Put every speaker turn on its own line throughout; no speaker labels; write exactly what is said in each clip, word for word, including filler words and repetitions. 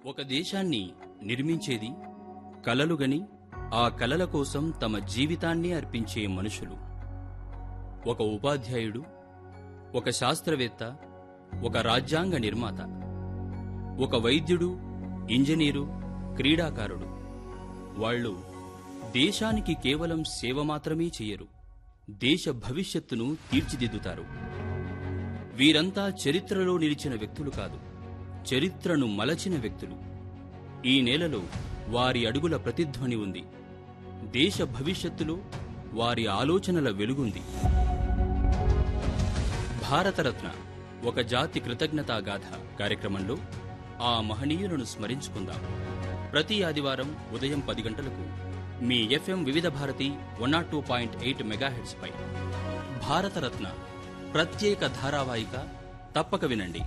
ఒక దేశాన్ని నిర్మించేది కలలుగని ఆ కలల కోసం తమ జీవితాన్ని అర్పించే మనుషులు. ఒక ఉపాధ్యాయుడు, ఒక శాస్త్రవేత్త, ఒక రాజ్యాంగ నిర్మాత, ఒక వైద్యుడు, ఇంజనీరు, క్రీడాకారుడు. వాళ్ళు దేశానికి కేవలం సేవ మాత్రమే చెయ్యరు, దేశ భవిష్యత్తును తీర్చిదిద్దుతారు. వీరంతా చరిత్రలో నిలిచిన వ్యక్తులు కాదు, చరిత్రను మలచిన వ్యక్తులు. ఈ నేలలో వారి అడుగుల ప్రతిధ్వని ఉంది. దేశ భవిష్యత్తులో వారి ఆలోచనల వెలుగుంది. భారతరత్న ఒక జాతి కృతజ్ఞతాగాథ కార్యక్రమంలో ఆ మహనీయులను స్మరించుకుందాం. ప్రతి ఆదివారం ఉదయం పది గంటలకు మీ ఎఫ్ఎం వివిధ Bharati one not two point eight megahertz పై భారతరత్న ప్రత్యేక ధారావాహిక తప్పక వినండి.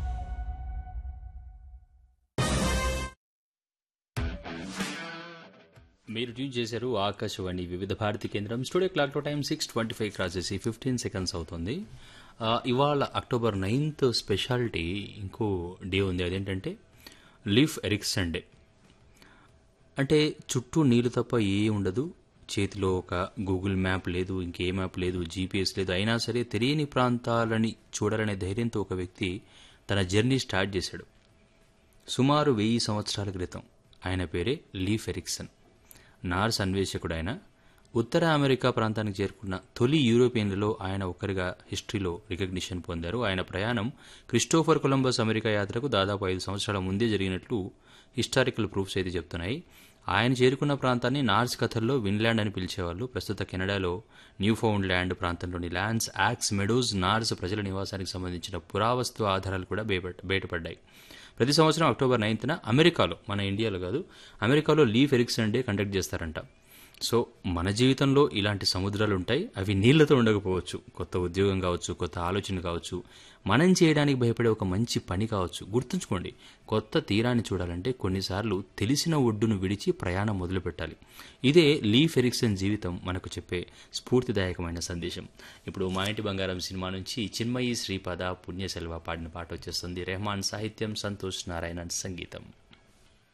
మీరు ట్యూన్ చేశారు ఆకాశవాణి వివిధ భారతి కేంద్రం. స్టూడియో క్లాక్లో time six twenty five cross చేసి ఫిఫ్టీన్ సెకండ్స్ అవుతుంది. ఇవాళ అక్టోబర్ నైన్త్ స్పెషాలిటీ ఇంకో డే ఉంది. అదేంటంటే లీఫ్ ఎరిక్సన్ డే. అంటే చుట్టూ నీళ్ళు తప్ప ఏ ఉండదు, చేతిలో ఒక గూగుల్ మ్యాప్ లేదు, ఇంకే మ్యాప్ లేదు, జీపీఎస్ లేదు. అయినా సరే తెలియని ప్రాంతాలని చూడాలనే ధైర్యంతో ఒక వ్యక్తి తన జర్నీ స్టార్ట్ చేశాడు సుమారు వెయ్యి సంవత్సరాల క్రితం. ఆయన పేరే లీఫ్ ఎరిక్సన్. నార్స్ అన్వేషకుడు ఆయన. ఉత్తర అమెరికా ప్రాంతానికి చేరుకున్న తొలి యూరోపియన్లలో ఆయన ఒక్కరిగా హిస్టరీలో రికగ్నిషన్ పొందారు. ఆయన ప్రయాణం క్రిస్టోఫర్ కొలంబస్ అమెరికా యాత్రకు దాదాపు ఐదు సంవత్సరాల ముందే జరిగినట్లు హిస్టారికల్ ప్రూఫ్స్ అయితే చెప్తున్నాయి. ఆయన చేరుకున్న ప్రాంతాన్ని నార్స్ కథల్లో విన్లాండ్ అని పిలిచేవాళ్ళు. ప్రస్తుత కెనడాలో న్యూఫౌండ్ ల్యాండ్ ప్రాంతంలోని ల్యాండ్స్, యాక్స్ మెడోస్ నార్స్ ప్రజల నివాసానికి సంబంధించిన పురావస్తు ఆధారాలు కూడా బయటపడ్డాయి. ప్రతి సంవత్సరం అక్టోబర్ నైన్త్న అమెరికాలో, మన ఇండియాలో కాదు, అమెరికాలో లీఫ్ ఎరిక్సన్ డే కండక్ట్ చేస్తారంట. సో మన జీవితంలో ఇలాంటి సముద్రాలు ఉంటాయి. అవి నీళ్లతో ఉండకపోవచ్చు, కొత్త ఉద్యోగం కావచ్చు, కొత్త ఆలోచన కావచ్చు, మనం చేయడానికి భయపడే ఒక మంచి పని కావచ్చు. గుర్తుంచుకోండి, కొత్త తీరాన్ని చూడాలంటే కొన్నిసార్లు తెలిసిన ఒడ్డును విడిచి ప్రయాణం మొదలుపెట్టాలి. ఇదే లీఫ్ ఎరిక్సన్ జీవితం మనకు చెప్పే స్ఫూర్తిదాయకమైన సందేశం. ఇప్పుడు మా ఇంటి బంగారం సినిమా నుంచి చిన్మయి శ్రీపద పుణ్యసెల్వ పాడిన పాట వచ్చేస్తుంది. రెహమాన్ సాహిత్యం, సంతోష్ నారాయణన్ సంగీతం.